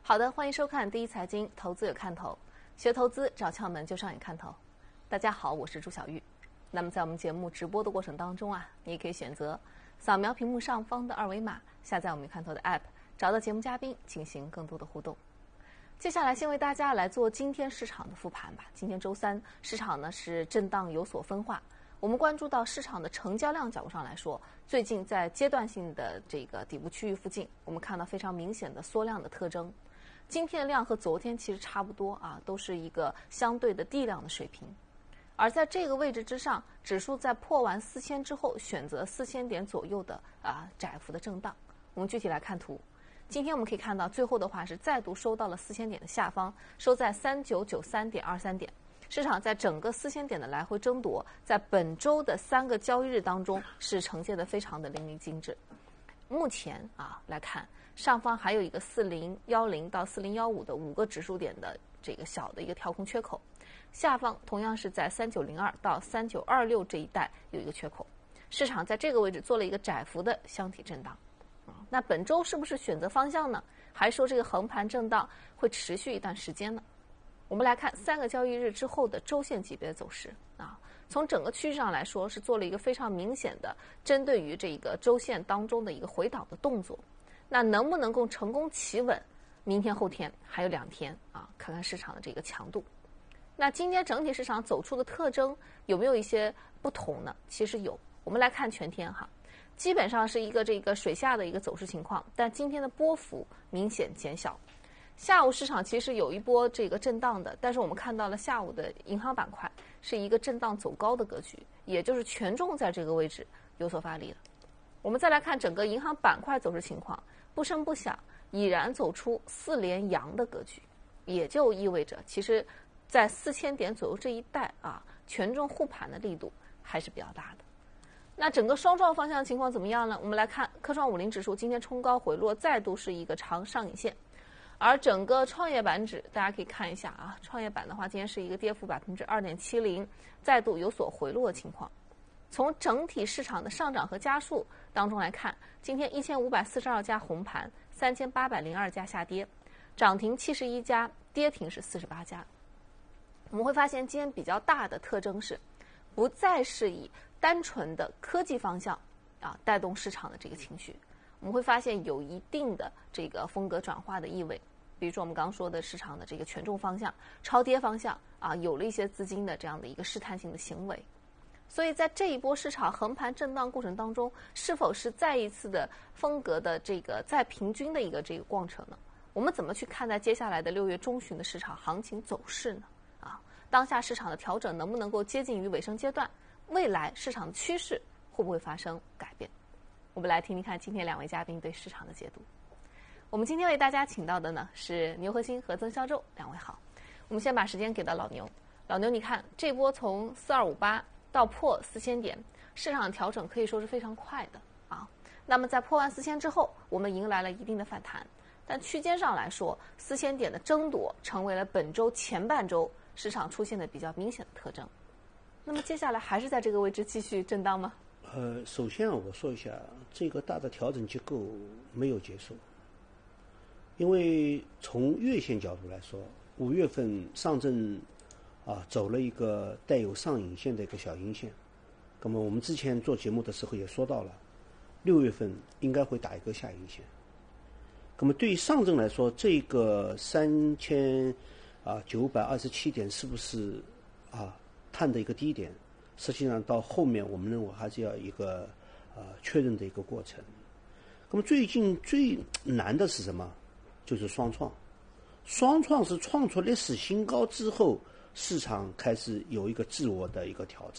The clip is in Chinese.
好的，欢迎收看第一财经，投资有看头，学投资找窍门就上眼看头。大家好，我是朱晓玉。那么在我们节目直播的过程当中你也可以选择扫描屏幕上方的二维码，下载我们看头的 App， 找到节目嘉宾进行更多的互动。接下来先为大家来做今天市场的复盘吧。今天周三，市场呢是震荡有所分化。我们关注到市场的成交量角度上来说，最近在阶段性的这个底部区域附近，我们看到非常明显的缩量的特征。今天的量和昨天其实差不多都是一个相对的地量的水平。而在这个位置之上，指数在破完4000之后，选择4000点左右的窄幅的震荡。我们具体来看图。今天我们可以看到，最后的话是再度收到了4000点的下方，收在3993.23点。市场在整个4000点的来回争夺，在本周的3个交易日当中是呈现的非常的淋漓尽致。目前来看，上方还有一个4010到4015的5个指数点的这个小的一个跳空缺口，下方同样是在3902到3926这一带有一个缺口。市场在这个位置做了一个窄幅的箱体震荡。那本周是不是选择方向呢？还是说这个横盘震荡会持续一段时间呢？我们来看3个交易日之后的周线级别的走势从整个趋势上来说，是做了一个非常明显的针对于这个周线当中的一个回档的动作。那能不能够成功企稳？明天后天还有2天看看市场的这个强度。那今天整体市场走出的特征有没有一些不同呢？其实有。我们来看全天基本上是一个这个水下的一个走势情况，但今天的波幅明显减小。下午市场其实有一波这个震荡的，但是我们看到了下午的银行板块是一个震荡走高的格局，也就是权重在这个位置有所发力了。我们再来看整个银行板块走势情况，不声不响已然走出4连阳的格局，也就意味着其实在4000点左右这一带权重护盘的力度还是比较大的。那整个双创方向的情况怎么样呢？我们来看科创50指数今天冲高回落，再度是一个长上影线。而整个创业板指，大家可以看一下创业板的话，今天是一个跌幅2.70%，再度有所回落的情况。从整体市场的上涨和家数当中来看，今天1542家红盘，3802家下跌，涨停71家，跌停是48家。我们会发现今天比较大的特征是，不再是以单纯的科技方向带动市场的这个情绪，我们会发现有一定的这个风格转化的意味。比如说我们刚刚说的市场的这个权重方向、超跌方向有了一些资金的这样的一个试探性的行为。所以在这一波市场横盘震荡过程当中，是否是再一次的风格的这个再平均的一个这个逛程呢？我们怎么去看待接下来的6月中旬的市场行情走势呢？当下市场的调整能不能够接近于尾声阶段？未来市场的趋势会不会发生改变？我们来听听看今天2位嘉宾对市场的解读。我们今天为大家请到的呢是牛核心和曾肖宙2位好。我们先把时间给到老牛。老牛，你看这波从4258到破4000点，市场调整可以说是非常快的那么在破完4000之后，我们迎来了一定的反弹，但区间上来说，4000点的争夺成为了本周前半周市场出现的比较明显的特征。那么接下来还是在这个位置继续震荡吗？ 首先我说一下，这个大的调整结构没有结束。因为从月线角度来说，5月份上证走了一个带有上影线的一个小阴线，那么我们之前做节目的时候也说到了，6月份应该会打一个下影线。那么对于上证来说，这个3927点是不是探的一个低点，实际上到后面我们认为还是要一个确认的一个过程。那么最近最难的是什么？就是双创。双创是创出历史新高之后，市场开始有一个自我的一个调整。